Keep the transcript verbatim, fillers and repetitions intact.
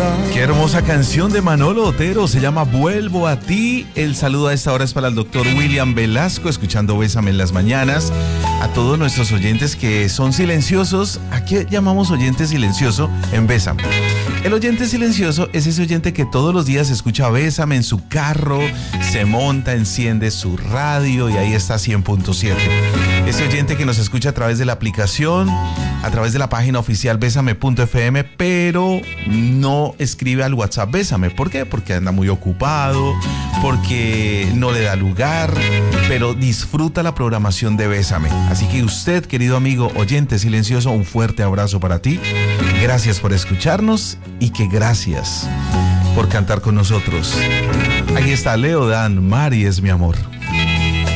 Qué hermosa canción de Manolo Otero, se llama Vuelvo a ti. El saludo a esta hora es para el doctor William Velasco, escuchando Bésame en las mañanas. A todos nuestros oyentes que son silenciosos, ¿a qué llamamos oyente silencioso en Bésame? El oyente silencioso es ese oyente que todos los días escucha Bésame en su carro, se monta, enciende su radio y ahí está cien punto siete. Ese oyente que nos escucha a través de la aplicación, a través de la página oficial bésame punto efe eme, pero no escribe al WhatsApp Bésame. ¿Por qué? Porque anda muy ocupado, porque no le da lugar, pero disfruta la programación de Bésame. Así que usted, querido amigo oyente silencioso, un fuerte abrazo para ti. Gracias por escucharnos y que gracias por cantar con nosotros. Aquí está Leo Dan, Mari es mi amor.